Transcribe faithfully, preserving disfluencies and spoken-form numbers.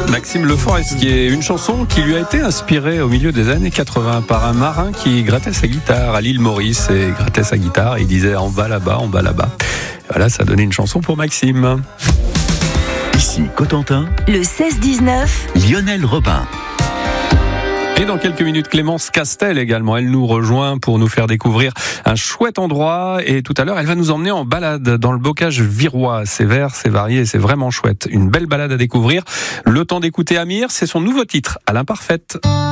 Maxime Le Forestier, une chanson qui lui a été inspirée au milieu des années quatre-vingts par un marin qui grattait sa guitare à l'île Maurice et grattait sa guitare et il disait en bas là-bas, en bas là-bas. Voilà, ça a donné une chanson pour Maxime. Ici Cotentin, le seize dix-neuf, Lionel Robin. Et dans quelques minutes, Clémence Castel également. Elle nous rejoint pour nous faire découvrir un chouette endroit. Et tout à l'heure, elle va nous emmener en balade dans le bocage virois. C'est vert, c'est varié, c'est vraiment chouette. Une belle balade à découvrir. Le temps d'écouter Amir, c'est son nouveau titre, à l'imparfaite.